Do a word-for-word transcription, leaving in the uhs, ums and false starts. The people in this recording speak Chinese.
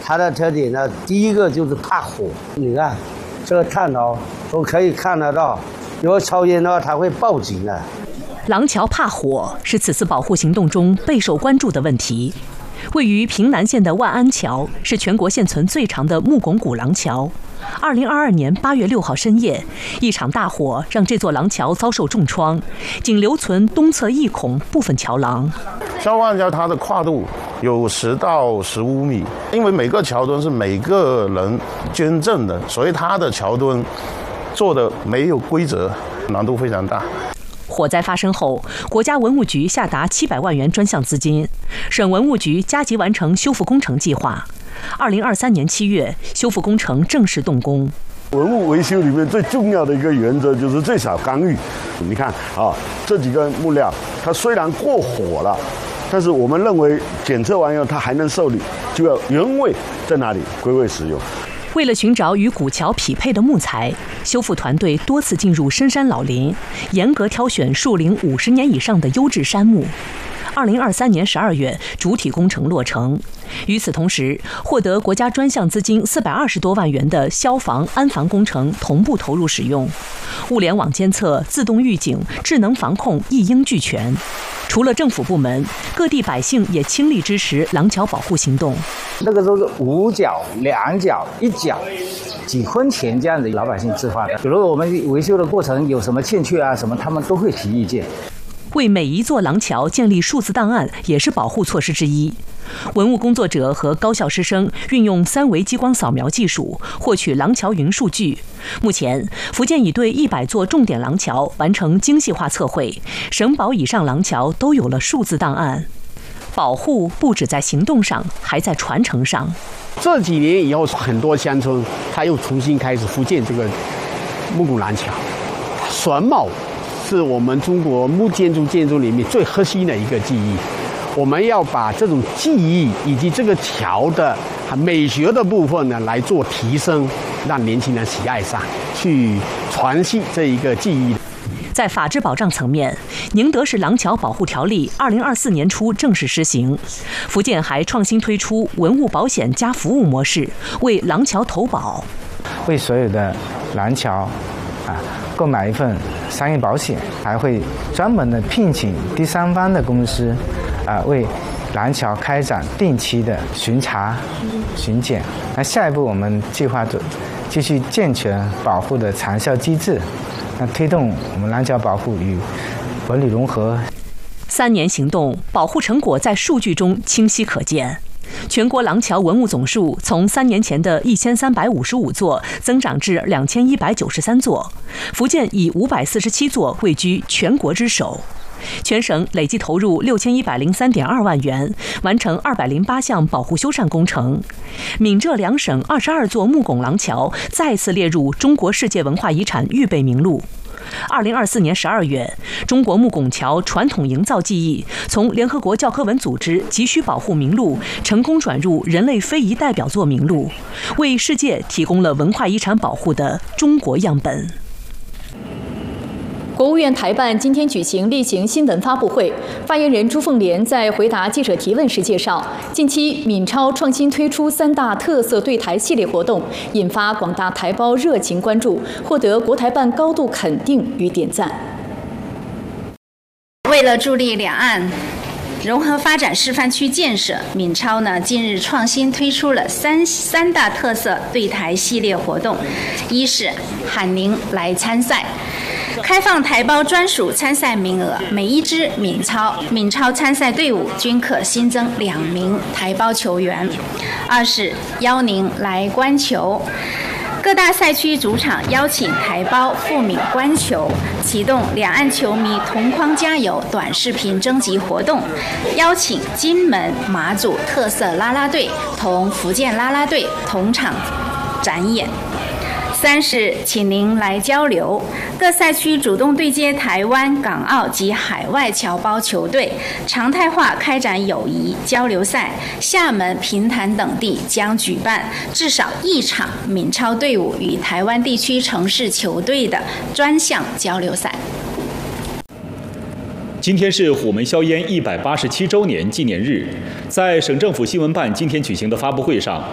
它的特点呢，第一个就是怕火。你看，这个探头都可以看得到，如果抽烟的话，它会报警的。 廊桥怕火是此次保护行动中备受关注的问题。位于平南县的万安桥是全国现存最长的木拱古廊桥。二零二二年八月六号深夜，一场大火让这座廊桥遭受重创，仅留存东侧一孔部分桥廊。 消防桥它的跨度有十到十五米，因为每个桥墩是每个人捐赠的，所以它的桥墩做的没有规则，难度非常大。 火灾发生后，国家文物局下达七百万元专项资金，省文物局加急完成修复工程计划。二零二三年七月，修复工程正式动工。 文物维修里面最重要的一个原则就是最少干预。你看啊，这几个木料，它虽然过火了，但是我们认为检测完以后它还能受理，就要原位在哪里归位使用。 为了寻找与古桥匹配的木材，修复团队多次进入深山老林，严格挑选树龄五十年以上的优质杉木。二零二三年十二月，主体工程落成。与此同时，获得国家专项资金四百二十多万元的消防安防工程同步投入使用，物联网监测、自动预警、智能防控一应俱全。除了政府部门，各地百姓也倾力支持廊桥保护行动。 那个都是五角、两角、一角，几分钱这样子，老百姓自发的。比如我们维修的过程有什么欠缺啊，什么他们都会提意见。 为每一座廊桥建立数字档案也是保护措施之一。文物工作者和高校师生运用三维激光扫描技术获取廊桥云数据。目前，福建已对一百座重点廊桥完成精细化测绘，省保以上廊桥都有了数字档案。保护不止在行动上，还在传承上。 这几年以后，很多乡村它又重新开始复建这个木拱廊桥，榫卯是我们中国木建筑建筑里面最核心的一个技艺。我们要把这种技艺以及这个桥的美学的部分呢来做提升，让年轻人喜爱上，去传续这一个技艺。 在法治保障层面，宁德市廊桥保护条例二零二四年初正式施行。福建还创新推出文物保险加服务模式，为廊桥投保， 为所有的廊桥啊购买一份商业保险，还会专门的聘请第三方的公司啊为廊桥开展定期的巡查、巡检。那下一步我们计划着继续健全保护的长效机制，那推动我们廊桥保护与文旅融合。 三年行动，保护成果在数据中清晰可见。全国廊桥文物总数从三年前的一千三百五十五座增长至两千一百九十三座，福建以五百四十七座位居全国之首。全省累计投入六千一百零三点二万元，完成二百零八项保护修缮工程。闽浙两省二十二座木拱廊桥再次列入中国世界文化遗产预备名录。二零二四年十二月，中国木拱桥传统营造技艺从联合国教科文组织急需保护名录成功转入人类非遗代表作名录，为世界提供了文化遗产保护的中国样本。 国务院台办今天举行例行新闻发布会，发言人朱凤莲在回答记者提问时介绍，近期闽超创新推出三大特色对台系列活动，引发广大台胞热情关注，获得国台办高度肯定与点赞。 为了助力两岸融合发展示范区建设，闽超呢近日创新推出了三三大特色对台系列活动，一是喊您来参赛。开放台胞专属参赛名额，每一支闽超闽超参赛队伍均可新增两名台胞球员。二是邀您来观球，各大赛区主场邀请台胞赴闽观球，启动两岸球迷同框加油短视频征集活动，邀请金门、马祖特色啦啦队同福建啦啦队同场展演。三是请您来交流，各赛区主动对接台湾、港澳及海外侨胞球队，常态化开展友谊交流赛。厦门、平潭等地将举办至少一场闽超队伍与台湾地区城市球队的专项交流赛。 今天是虎门销烟一百八十七周年纪念日，在省政府新闻办今天举行的发布会上，